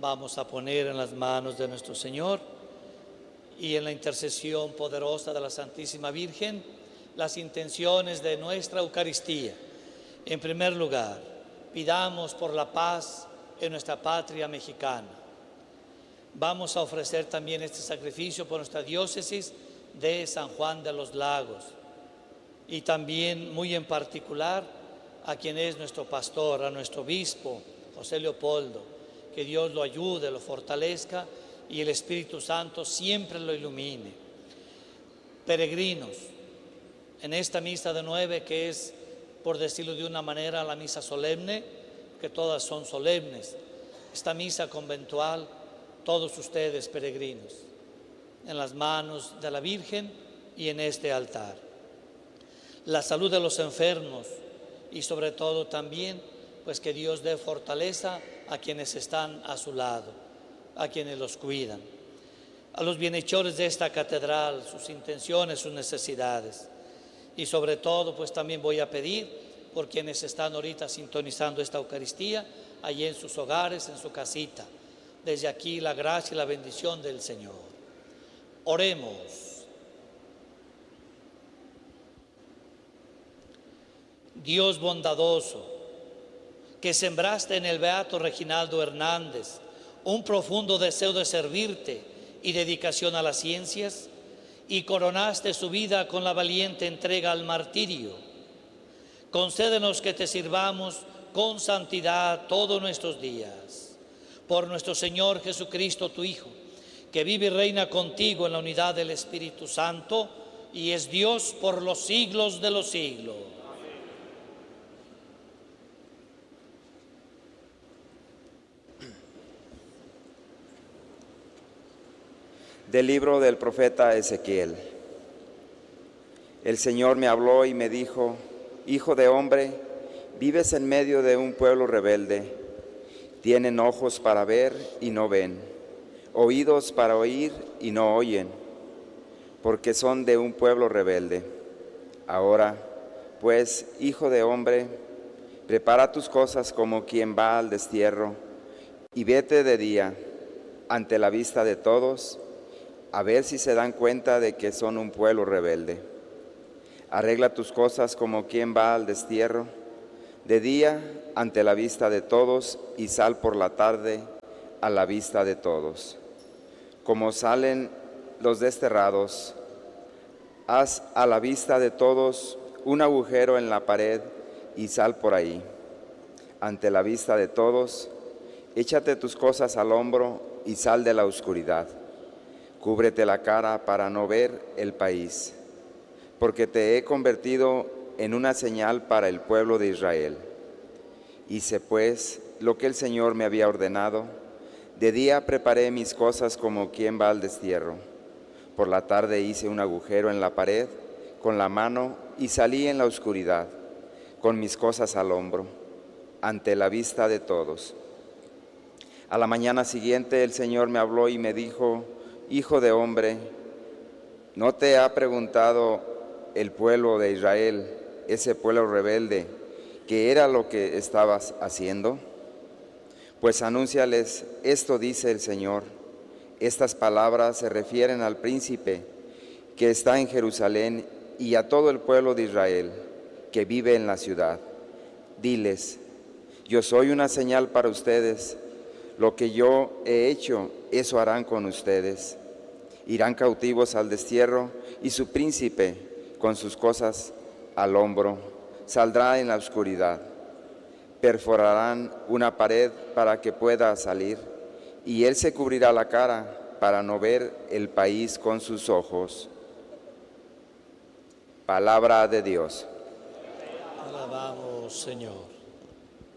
vamos a poner en las manos de nuestro Señor y en la intercesión poderosa de la Santísima Virgen las intenciones de nuestra Eucaristía. En primer lugar, pidamos por la paz en nuestra patria mexicana. Vamos a ofrecer también este sacrificio por nuestra diócesis de San Juan de los Lagos y también muy en particular a quien es nuestro pastor, a nuestro obispo José Leopoldo, que Dios lo ayude, lo fortalezca y el Espíritu Santo siempre lo ilumine. Peregrinos, en esta misa de 9, que es, por decirlo de una manera, la misa solemne, que todas son solemnes, esta misa conventual, todos ustedes peregrinos, en las manos de la Virgen y en este altar. La salud de los enfermos y sobre todo también, pues que Dios dé fortaleza a quienes están a su lado, a quienes los cuidan. A los bienhechores de esta catedral, sus intenciones, sus necesidades. Y sobre todo, pues también voy a pedir por quienes están ahorita sintonizando esta Eucaristía, allí en sus hogares, en su casita. Desde aquí la gracia y la bendición del Señor. Oremos. Dios bondadoso, que sembraste en el beato Reginaldo Hernández un profundo deseo de servirte y dedicación a las ciencias, y coronaste su vida con la valiente entrega al martirio. Concédenos que te sirvamos con santidad todos nuestros días. Por nuestro Señor Jesucristo, tu Hijo, que vive y reina contigo en la unidad del Espíritu Santo y es Dios por los siglos de los siglos. Del libro del profeta Ezequiel. El Señor me habló y me dijo: Hijo de hombre, vives en medio de un pueblo rebelde. Tienen ojos para ver y no ven, oídos para oír y no oyen, porque son de un pueblo rebelde. Ahora, pues, hijo de hombre, prepara tus cosas como quien va al destierro, y vete de día, ante la vista de todos, a ver si se dan cuenta de que son un pueblo rebelde. Arregla tus cosas como quien va al destierro, de día ante la vista de todos, y sal por la tarde a la vista de todos. Como salen los desterrados, haz a la vista de todos un agujero en la pared y sal por ahí. Ante la vista de todos, échate tus cosas al hombro y sal de la oscuridad. Cúbrete la cara para no ver el país, porque te he convertido en una señal para el pueblo de Israel. Hice pues lo que el Señor me había ordenado. De día preparé mis cosas como quien va al destierro. Por la tarde hice un agujero en la pared con la mano y salí en la oscuridad, con mis cosas al hombro, ante la vista de todos. A la mañana siguiente el Señor me habló y me dijo: Hijo de hombre, ¿no te ha preguntado el pueblo de Israel, ese pueblo rebelde, qué era lo que estabas haciendo? Pues anúnciales, esto dice el Señor. Estas palabras se refieren al príncipe que está en Jerusalén y a todo el pueblo de Israel que vive en la ciudad. Diles: yo soy una señal para ustedes. Lo que yo he hecho, eso harán con ustedes. Irán cautivos al destierro y su príncipe, con sus cosas al hombro, saldrá en la oscuridad. Perforarán una pared para que pueda salir, y él se cubrirá la cara para no ver el país con sus ojos. Palabra de Dios. Alabamos, Señor.